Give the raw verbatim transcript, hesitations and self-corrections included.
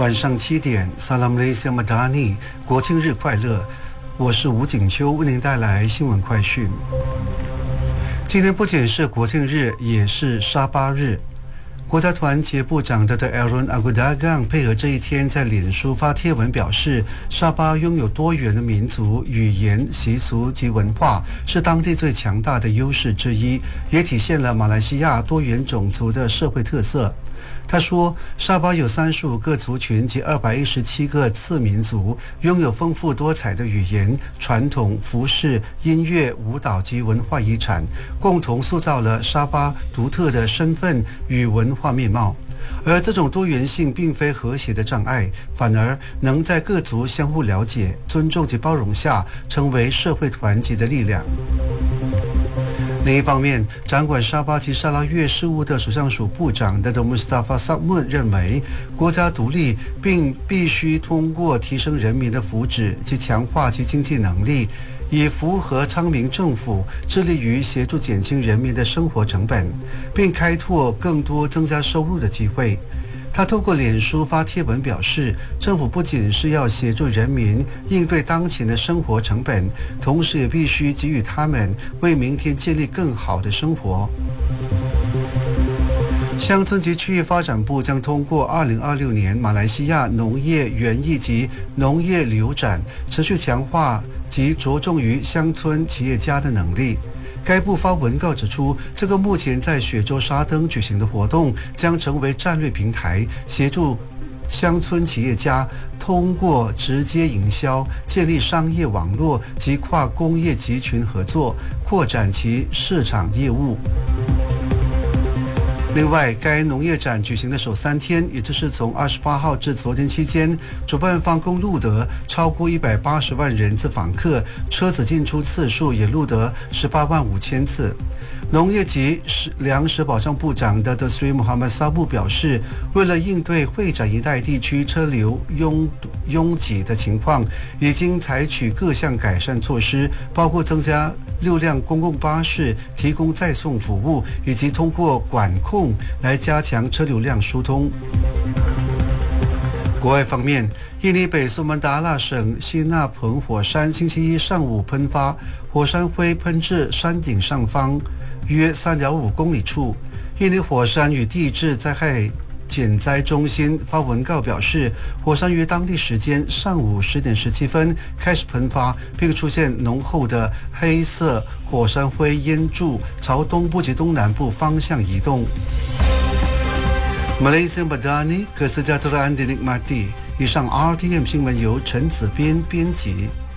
晚上七点 Salam Malaysia Madani 国庆日快乐，我是吴景秋，为您带来新闻快讯。今天不仅是国庆日，也是沙巴日。国家团结部长 Dato' Aaron Agudagang 配合这一天在脸书发贴文表示，沙巴拥有多元的民族、语言、习俗及文化，是当地最强大的优势之一，也体现了马来西亚多元种族的社会特色。他说，沙巴有三十五个族群及二百一十七个次民族，拥有丰富多彩的语言、传统、服饰、音乐、舞蹈及文化遗产，共同塑造了沙巴独特的身份与文化面貌。而这种多元性并非和谐的障碍，反而能在各族相互了解、尊重及包容下，成为社会团结的力量。另一方面，掌管沙巴及沙拉越事务的首相署部长 Dato' Mustafa Sakhmud 认为，国家独立并必须通过提升人民的福祉及强化其经济能力，以符合昌明政府致力于协助减轻人民的生活成本，并开拓更多增加收入的机会。他透过脸书发贴文表示，政府不仅是要协助人民应对当前的生活成本，同时也必须给予他们为明天建立更好的生活。乡村及区域发展部将通过二零二六年马来西亚农业园艺及农业流展，持续强化及着重于乡村企业家的能力。该部发文告指出，这个目前在雪州沙登举行的活动将成为战略平台，协助乡村企业家通过直接营销、建立商业网络及跨工业集群合作，扩展其市场业务。另外，该农业展举行的首三天，也就是从二十八号至昨天期间，主办方共录得超过一百八十万人次访客，车子进出次数也录得十八万五千次。农业及粮食保障部长 Dato' Sri Muhammad Sabu 表示，为了应对会展一带地区车流拥拥挤的情况，已经采取各项改善措施，包括增加六辆公共巴士提供载送服务，以及通过管控来加强车流量疏通。国外方面，印尼北苏门答腊省西纳彭火山星期一上午喷发，火山灰喷至山顶上方约 三点五公里处。印尼火山与地质灾害减灾中心发文告表示，火山于当地时间上午十点十七分开始喷发，并出现浓厚的黑色火山灰烟柱，朝东部及东南部方向移动。Malaysia Madani Kesejahteraan dinikmati。以上 R T M 新闻由陈子编编辑。